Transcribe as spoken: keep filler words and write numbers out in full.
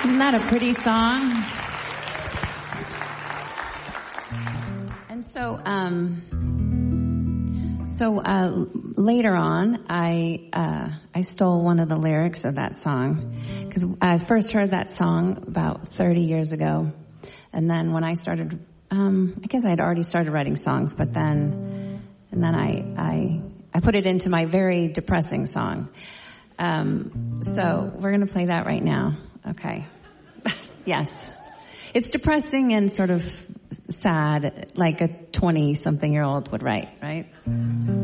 Isn't that a pretty song? And so, um, so uh, later on, I uh, I stole one of the lyrics of that song because I first heard that song about thirty years ago, and then when I started, um, I guess I'd already started writing songs, but then and then I I I put it into my very depressing song. Um, so we're going to play that right now. Okay. Yes. It's depressing and sort of sad, like a twenty-something-year-old would write, right?